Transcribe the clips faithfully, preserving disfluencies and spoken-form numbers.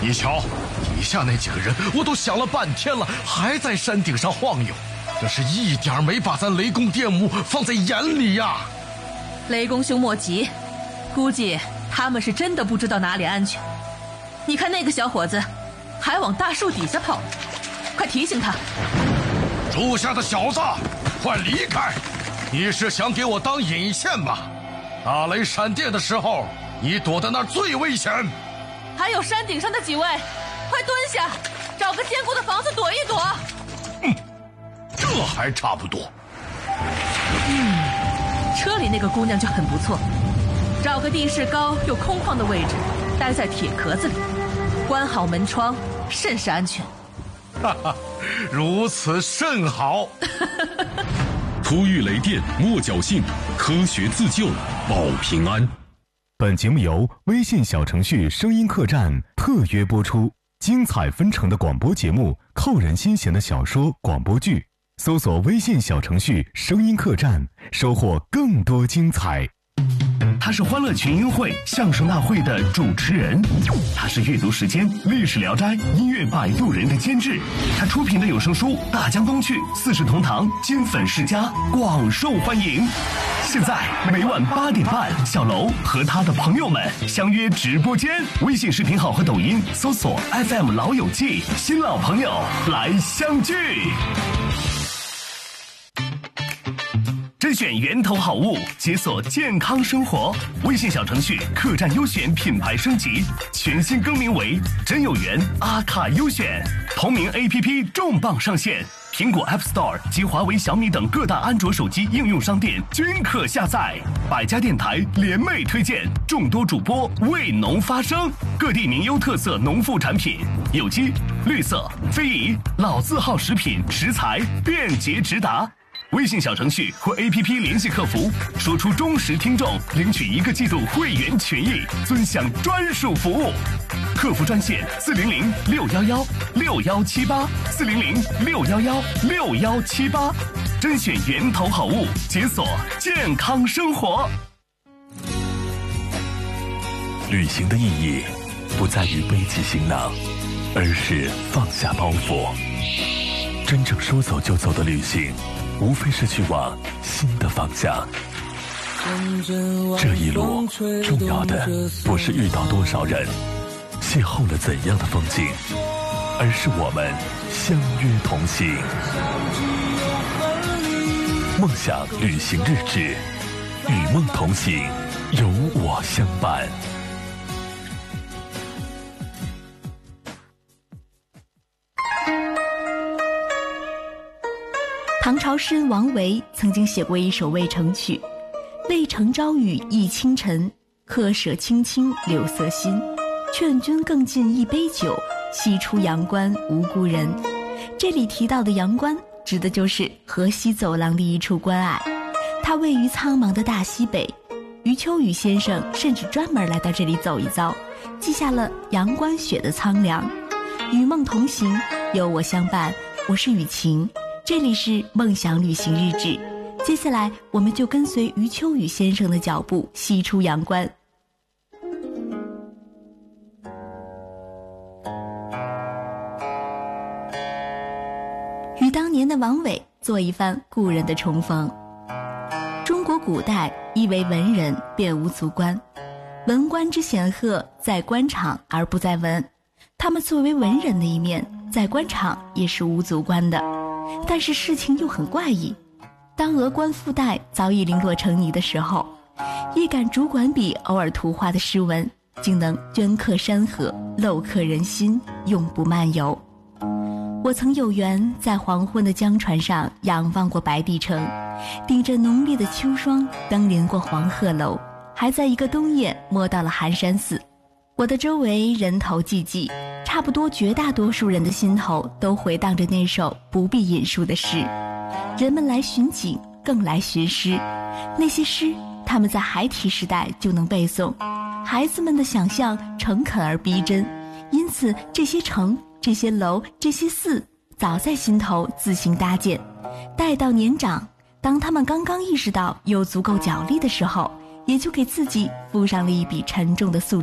你瞧，底下那几个人，我都想了半天了，还在山顶上晃悠，这是一点没把咱雷公电母放在眼里呀。 雷公兄莫急，估计他们是真的不知道哪里安全。你看那个小伙子，还往大树底下跑，快提醒他。 树下的小子，快离开！你是想给我当引线吧？打雷闪电的时候，你躲在那儿最危险。 还有山顶上的几位，快蹲下，找个坚固的房子躲一躲。 嗯，这还差不多。 嗯，车里那个姑娘就很不错，找个地势高又空旷的位置，待在铁壳子里，关好门窗，甚是安全。 哈哈，如此甚好。 突遇雷电莫侥幸，科学自救保平安。 本节目由微信小程序声音客栈特约播出，精彩纷呈的广播节目，扣人心弦的小说广播剧，搜索微信小程序声音客栈，收获更多精彩。 他是欢乐群英会相声大会的主持人，他是阅读时间历史聊斋音乐摆渡人的监制，他出品的有声书《大江东去》四世同堂金粉世家广受欢迎。现在每晚八点半，小楼和他的朋友们相约直播间，微信视频号和抖音搜索 F M 老友记，新老朋友来相聚。甄选源头好物，解锁健康生活。微信小程序客栈优选品牌升级，全新更名为真有缘阿卡优选。同名 A P P 重磅上线，苹果 App Store 及华为、小米等各大安卓手机应用商店均可下载。百家电台联袂推荐，众多主播为农发声，各地名优特色农副产品，有机、绿色、非遗、老字号食品食材便捷直达。微信小程序或 A P P 联系客服，说出忠实听众，领取一个季度会员权益，尊享专属服务。客服专线四零零六幺幺六幺七八四零零六幺幺六幺七八，甄选源头好物，解锁健康生活。 旅行的意义不在于背起行囊，而是放下包袱。真正说走就走的旅行，无非是去往新的方向。这一路重要的不是遇到多少人，邂逅了怎样的风景，而是我们相约同行。梦想旅行日志，与梦同行，有我相伴。 唐朝诗人王维曾经写过一首《渭城曲》：渭城朝雨浥轻尘，客舍青青柳色新。劝君更尽一杯酒，西出阳关无故人。这里提到的阳关，指的就是河西走廊的一处关隘，它位于苍茫的大西北。余秋雨先生甚至专门来到这里走一遭，记下了阳关雪的苍凉。与梦同行，有我相伴，我是雨晴。这里是梦想旅行日志，接下来我们就跟随余秋雨先生的脚步西出阳关。与当年的王维做一番故人的重逢。中国古代亦为文人便无足观，文官之显赫在官场而不在文，他们作为文人的一面在官场也是无足观的。但是事情又很怪异，当峨冠附带早已零落成泥的时候，一杆竹管笔偶尔涂画的诗文竟能镌刻山河，镂刻人心，永不漫游。我曾有缘在黄昏的江船上仰望过白帝城，顶着浓烈的秋霜登临过黄鹤楼，还在一个冬夜摸到了寒山寺。我的周围人头济济，差不多绝大多数人的心头都回荡着那首不必引述的诗。人们来寻景，更来寻诗。那些诗他们在孩提时代就能背诵，孩子们的想象诚恳而逼真，因此这些城、这些楼、这些寺早在心头自行搭建。待到年长，当他们刚刚意识到有足够脚力的时候，也就给自己付上了一笔沉重的宿债。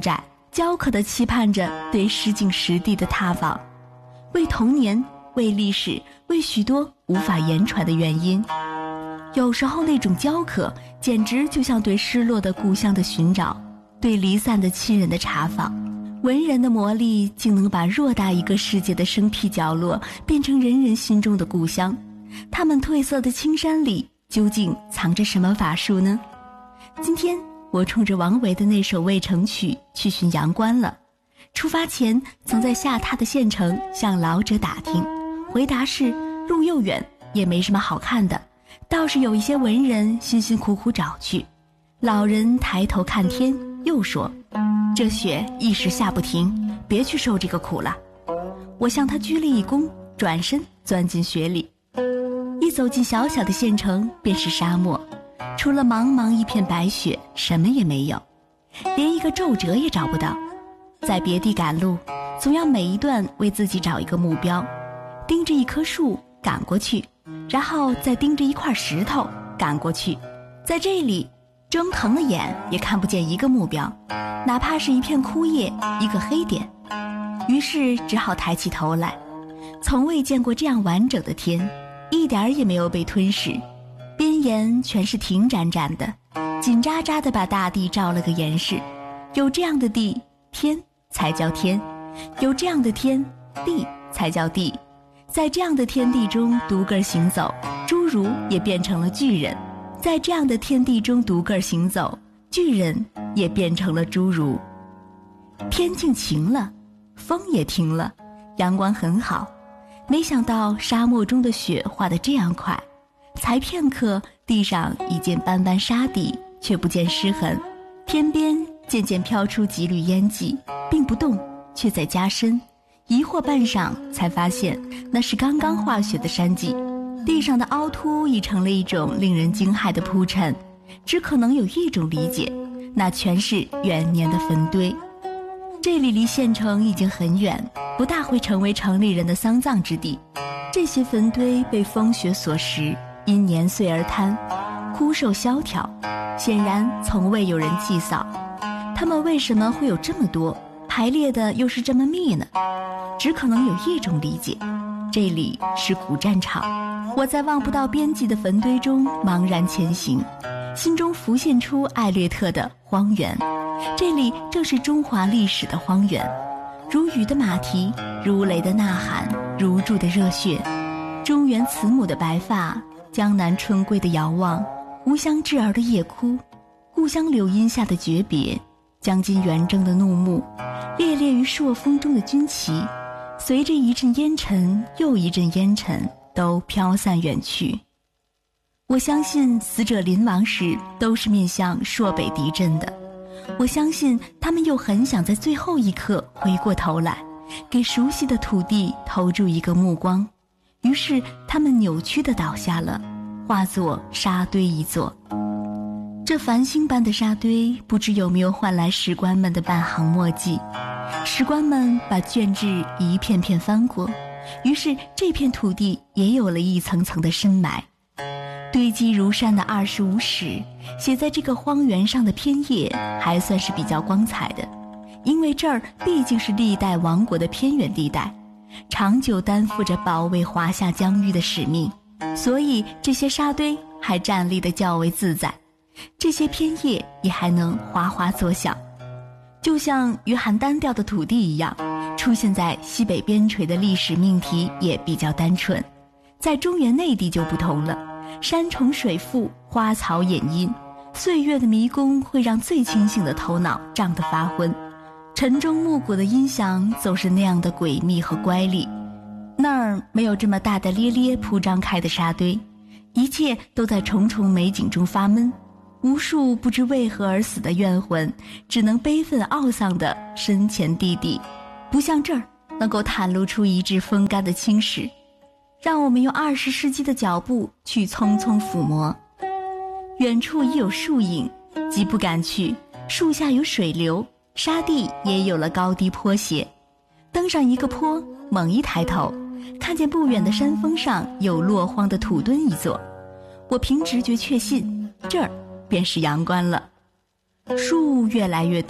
焦渴地期盼着对诗境实地的踏访，为童年，为历史，为许多无法言传的原因。有时候那种焦渴简直就像对失落的故乡的寻找，对离散的亲人的查访。文人的魔力竟能把偌大一个世界的生僻角落变成人人心中的故乡。他们褪色的青山里究竟藏着什么法术呢？今天我冲着王维的那首《渭城曲》去寻阳关了。出发前曾在下榻的县城向老者打听，回答是路又远，也没什么好看的，倒是有一些文人辛辛苦苦找去。老人抬头看天，又说，这雪一时下不停，别去受这个苦了。我向他鞠了一躬，转身钻进雪里。一走进小小的县城，便是沙漠，除了茫茫一片白雪，什么也没有，连一个皱褶也找不到。在别地赶路，总要每一段为自己找一个目标，盯着一棵树赶过去，然后再盯着一块石头赶过去。在这里睁疼了眼也看不见一个目标，哪怕是一片枯叶，一个黑点。于是只好抬起头来，从未见过这样完整的天，一点儿也没有被吞噬，边沿全是挺展展的，紧扎扎地把大地罩了个严实。有这样的地，天才叫天；有这样的天，地才叫地。在这样的天地中独个行走，侏儒也变成了巨人；在这样的天地中独个行走，巨人也变成了侏儒。天竟晴了，风也停了，阳光很好。没想到沙漠中的雪化得这样快，才片刻，地上已见斑斑沙地，却不见湿痕。天边渐渐飘出几缕烟迹，并不动，却在加深。疑惑半晌，才发现那是刚刚化雪的山迹。地上的凹凸已成了一种令人惊骇的铺陈，只可能有一种理解，那全是元年的坟堆。这里离县城已经很远，不大会成为城里人的丧葬之地。这些坟堆被风雪所蚀，因年岁而坍，枯瘦萧条，显然从未有人祭扫。他们为什么会有这么多，排列的又是这么密呢？只可能有一种理解，这里是古战场。我在望不到边际的坟堆中茫然前行，心中浮现出艾略特的荒原。这里正是中华历史的荒原，如雨的马蹄，如雷的呐喊，如注的热血。中原慈母的白发，江南春归的遥望，吾乡稚儿的夜哭，故乡柳荫下的诀别，将近远征的怒目，猎猎于朔风中的军旗，随着一阵烟尘又一阵烟尘，都飘散远去。我相信死者临亡时都是面向朔北敌阵的，我相信他们又很想在最后一刻回过头来，给熟悉的土地投注一个目光。于是他们扭曲地倒下了，化作沙堆一座。这繁星般的沙堆，不知有没有换来史官们的半行墨迹。史官们把卷帙一片片翻过，于是这片土地也有了一层层的深埋。堆积如山的二十五史，写在这个荒原上的篇页还算是比较光彩的，因为这儿毕竟是历代王国的偏远地带，长久担负着保卫华夏疆域的使命，所以这些沙堆还站立得较为自在，这些篇页也还能哗哗作响。就像于含单调的土地一样，出现在西北边陲的历史命题也比较单纯。在中原内地就不同了，山重水复，花草掩阴，岁月的迷宫会让最清醒的头脑胀得发昏。晨钟暮鼓的音响总是那样的诡秘和乖戾。那儿没有这么大大咧咧铺张开的沙堆，一切都在重重美景中发闷。无数不知为何而死的怨魂，只能悲愤懊丧地深潜地底，不像这儿能够袒露出一致风干的青石，让我们用二十世纪的脚步去匆匆抚摸。远处已有树影，急不敢去，树下有水流，沙地也有了高低坡斜。登上一个坡，猛一抬头，看见不远的山峰上有落荒的土墩一座，我凭直觉确信，这儿便是阳关了。树越来越多，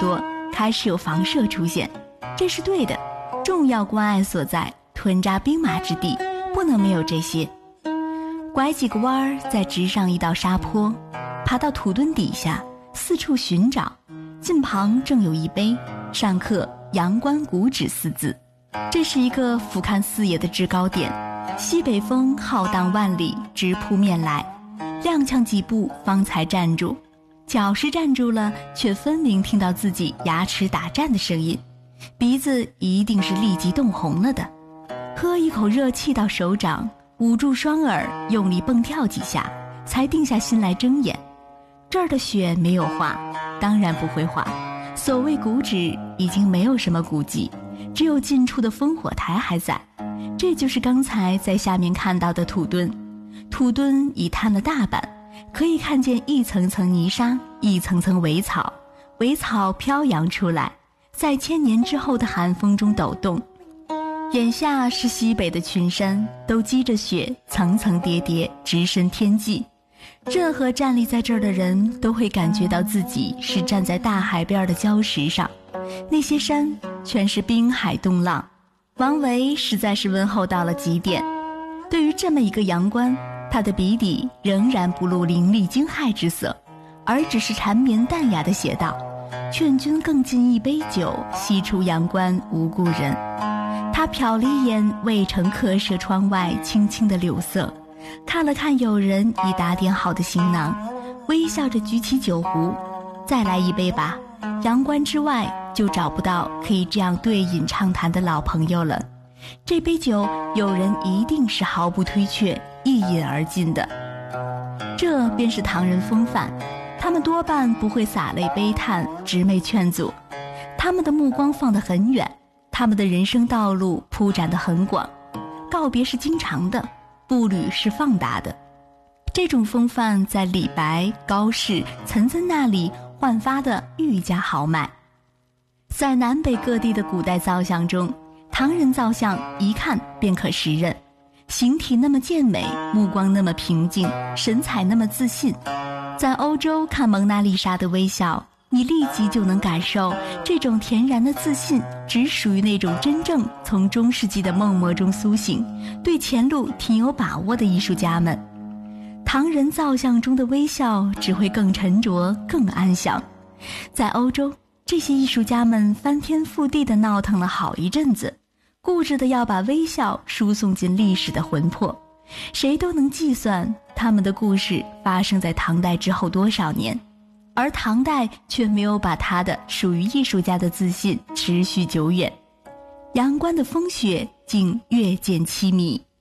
开始有房舍出现，这是对的，重要关隘所在，屯扎兵马之地，不能没有这些。拐几个弯儿，再直上一道沙坡，爬到土墩底下，四处寻找，近旁正有一碑，上刻阳关古址四字。这是一个俯瞰四野的制高点，西北风浩荡万里，直扑面来，踉跄几步方才站住，脚是站住了，却分明听到自己牙齿打颤的声音，鼻子一定是立即冻红了的。喝一口热气到手掌，捂住双耳，用力蹦跳几下，才定下心来睁眼。这儿的雪没有化，当然不会化。所谓古址已经没有什么古迹，只有近处的烽火台还在。这就是刚才在下面看到的土墩，土墩已摊了大半，可以看见一层层泥沙，一层层苇草，苇草飘扬出来，在千年之后的寒风中抖动。眼下是西北的群山都积着雪，层层叠叠，直伸天际。任何站立在这儿的人都会感觉到自己是站在大海边的礁石上，那些山全是滨海东浪。王维实在是温厚到了极点，对于这么一个阳关，他的笔底仍然不露凌厉惊骇之色，而只是缠绵淡雅地写道：劝君更尽一杯酒，西出阳关无故人。他瞟了一眼渭城客舍窗外青青的柳色，看了看友人已打点好的行囊，微笑着举起酒壶：再来一杯吧，阳关之外就找不到可以这样对饮畅谈的老朋友了。这杯酒友人一定是毫不推却，一饮而尽的。这便是唐人风范，他们多半不会洒泪悲叹，直媚劝阻，他们的目光放得很远，他们的人生道路铺展得很广，告别是经常的，步履是放达的。这种风范在李白、高适、岑参那里焕发得愈加豪迈。在南北各地的古代造像中，唐人造像一看便可识认，形体那么健美，目光那么平静，神采那么自信。在欧洲看蒙娜丽莎的微笑，你立即就能感受这种恬然的自信只属于那种真正从中世纪的梦魔中苏醒，对前路挺有把握的艺术家们。唐人造像中的微笑只会更沉着，更安详。在欧洲，这些艺术家们翻天覆地地闹腾了好一阵子，固执地要把微笑输送进历史的魂魄。谁都能计算他们的故事发生在唐代之后多少年，而唐代却没有把他的属于艺术家的自信持续久远。阳关的风雪竟越见凄迷，